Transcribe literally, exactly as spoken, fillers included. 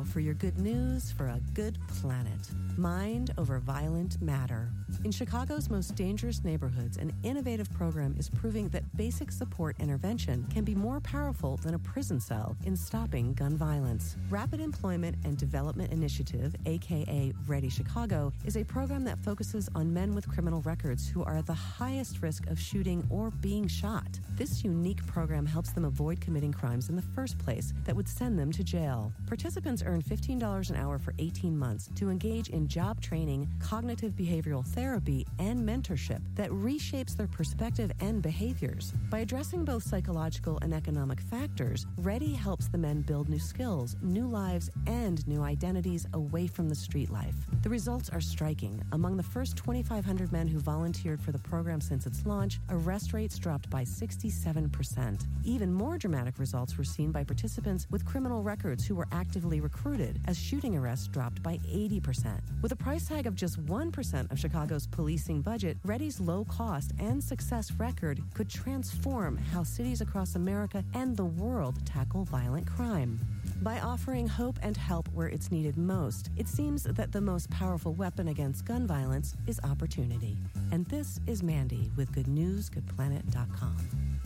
for your good news for a good planet. Mind over violent matter. In Chicago's most dangerous neighborhoods, an innovative program is proving that basic support intervention can be more powerful than a prison cell in stopping gun violence. Rapid Employment and Development Initiative, aka Ready Chicago, is a program that focuses on men with criminal records who are at the highest risk of shooting or being shot. This unique program helps them avoid committing crimes in the first place that would send them to jail. Participants earn fifteen dollars an hour for eighteen months to engage in job training, cognitive behavioral therapy, and mentorship that reshapes their perspective and behaviors. By addressing both psychological and economic factors, Ready helps the men build new skills, new lives, and new identities away from the street life. The results are striking. Among the first twenty-five hundred men who volunteered for the program since its launch, arrest rates dropped by sixty-seven percent. Even more dramatic results were seen by participants with criminal records who were actively recruited, as shooting arrests dropped by eighty percent. With a price tag of just one percent of Chicago's policing budget, Ready's low cost and success record could transform how cities across America and the world tackle violent crime. By offering hope and help where it's needed most, it seems that the most powerful weapon against gun violence is opportunity. And this is Mandy with good news good planet dot com.